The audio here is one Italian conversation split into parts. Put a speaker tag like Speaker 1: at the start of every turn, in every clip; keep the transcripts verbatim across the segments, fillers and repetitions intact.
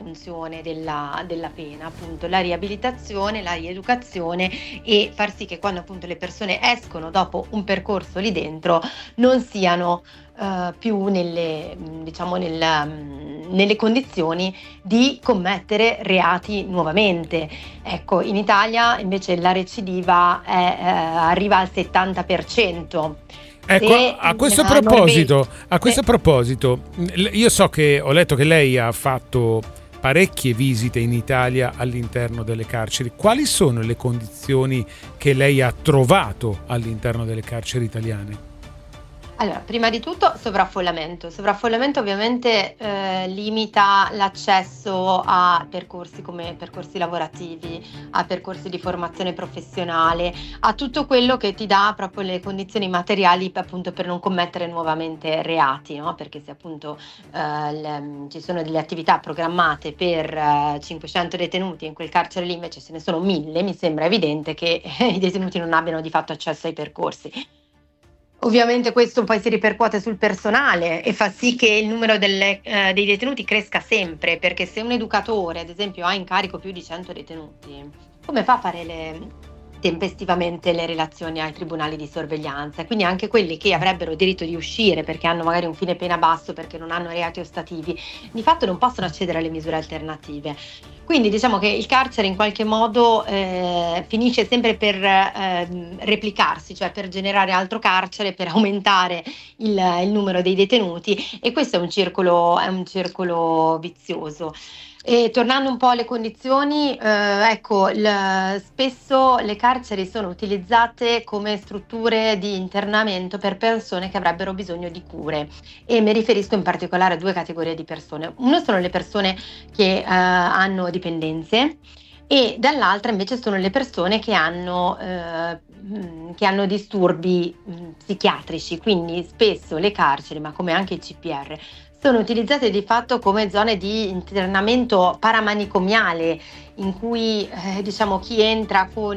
Speaker 1: funzione della, della pena, appunto la riabilitazione, la rieducazione, e far sì che quando appunto le persone escono dopo un percorso lì dentro non siano Uh, più nelle, diciamo nel, um, nelle condizioni di commettere reati nuovamente. Ecco, in Italia invece la recidiva è, eh, arriva al settanta per cento.
Speaker 2: Ecco, Se a questo proposito, Norvegia, a questo se... proposito, io so che ho letto che lei ha fatto parecchie visite in Italia all'interno delle carceri. Quali sono le condizioni che lei ha trovato all'interno delle carceri italiane?
Speaker 1: Allora, prima di tutto sovraffollamento. Sovraffollamento ovviamente eh, limita l'accesso a percorsi come percorsi lavorativi, a percorsi di formazione professionale, a tutto quello che ti dà proprio le condizioni materiali appunto per non commettere nuovamente reati, no? Perché se appunto eh, le, ci sono delle attività programmate per eh, cinquecento detenuti e in quel carcere lì invece ce ne sono mille, mi sembra evidente che eh, i detenuti non abbiano di fatto accesso ai percorsi. Ovviamente questo poi si ripercuote sul personale e fa sì che il numero delle, eh, dei detenuti cresca sempre, perché se un educatore ad esempio ha in carico più di cento detenuti, come fa a fare le, tempestivamente le relazioni ai tribunali di sorveglianza? Quindi anche quelli che avrebbero diritto di uscire perché hanno magari un fine pena basso, perché non hanno reati ostativi, di fatto non possono accedere alle misure alternative. Quindi diciamo che il carcere in qualche modo eh, finisce sempre per eh, replicarsi, cioè per generare altro carcere, per aumentare il, il numero dei detenuti, e questo è un circolo, è un circolo vizioso. E tornando un po' alle condizioni, eh, ecco, l- spesso le carceri sono utilizzate come strutture di internamento per persone che avrebbero bisogno di cure, e mi riferisco in particolare a due categorie di persone. Uno sono le persone che eh, hanno dipendenze, e dall'altra invece sono le persone che hanno, eh, che hanno disturbi mh, psichiatrici. Quindi spesso le carceri, ma come anche i C P R, sono utilizzate di fatto come zone di internamento paramanicomiale, in cui eh, diciamo chi entra con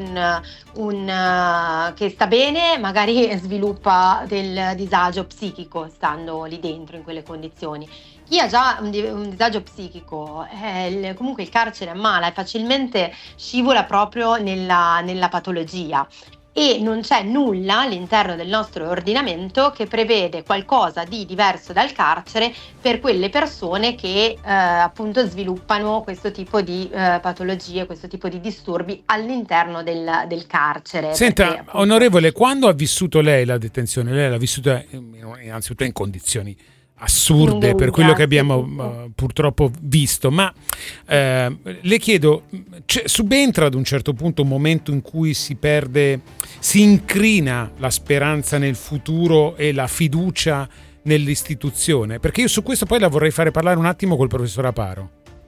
Speaker 1: un uh, che sta bene magari sviluppa del disagio psichico stando lì dentro in quelle condizioni. Chi ha già un, un disagio psichico, eh, il, comunque il carcere ammala e facilmente scivola proprio nella, nella patologia. E non c'è nulla all'interno del nostro ordinamento che prevede qualcosa di diverso dal carcere per quelle persone che eh, appunto sviluppano questo tipo di eh, patologie, questo tipo di disturbi all'interno del, del carcere.
Speaker 2: Senta,
Speaker 1: perché, appunto,
Speaker 2: onorevole, quando ha vissuto lei la detenzione? Lei l'ha vissuta innanzitutto in condizioni assurde per quello che abbiamo uh, purtroppo visto, ma eh, le chiedo, subentra ad un certo punto un momento in cui si perde, si incrina la speranza nel futuro e la fiducia nell'istituzione? Perché io su questo poi la vorrei fare parlare un attimo col professor Aparo.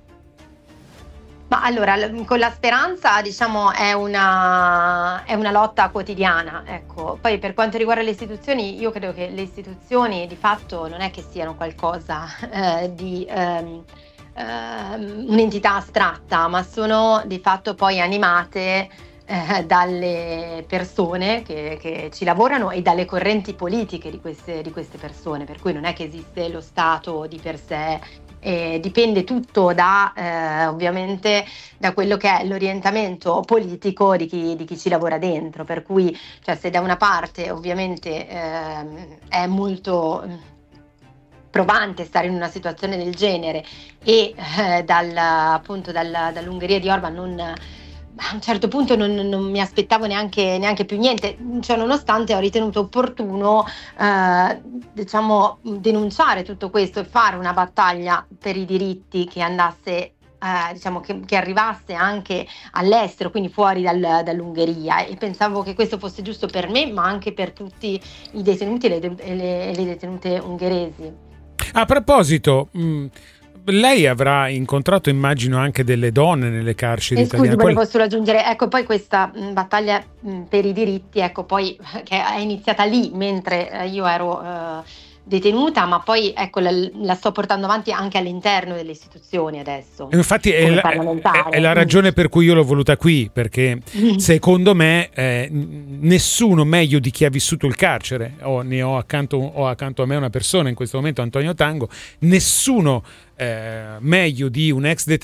Speaker 1: Ma allora, con la speranza, diciamo, è una, è una lotta quotidiana, ecco. Poi per quanto riguarda le istituzioni, io credo che le istituzioni di fatto non è che siano qualcosa eh, di ehm, ehm, un'entità astratta, ma sono di fatto poi animate eh, dalle persone che, che ci lavorano e dalle correnti politiche di queste, di queste persone, per cui non è che esiste lo Stato di per sé. Eh, dipende tutto da eh, ovviamente da quello che è l'orientamento politico di chi, di chi ci lavora dentro, per cui cioè, se da una parte ovviamente eh, è molto provante stare in una situazione del genere e eh, dal, appunto dal, dall'Ungheria di Orban non a un certo punto non, non mi aspettavo neanche, neanche più niente, cioè, nonostante ho ritenuto opportuno eh, diciamo denunciare tutto questo e fare una battaglia per i diritti che andasse eh, diciamo che, che arrivasse anche all'estero, quindi fuori dal, dall'Ungheria, e pensavo che questo fosse giusto per me ma anche per tutti i detenuti e le, le, le detenute ungheresi.
Speaker 2: A proposito, mh... lei avrà incontrato, immagino, anche delle donne nelle carceri
Speaker 1: e
Speaker 2: italiane.
Speaker 1: Scusi, volevo solo aggiungere, ecco, poi questa mh, battaglia mh, per i diritti, ecco, poi che è iniziata lì mentre eh, io ero eh, detenuta, ma poi ecco la, la sto portando avanti anche all'interno delle istituzioni adesso.
Speaker 2: Infatti è la, è, è la ragione per cui io l'ho voluta qui, perché secondo me eh, nessuno meglio di chi ha vissuto il carcere, o ne ho accanto, ho accanto a me una persona in questo momento, Antonio Tango, nessuno eh, meglio di un ex detenuto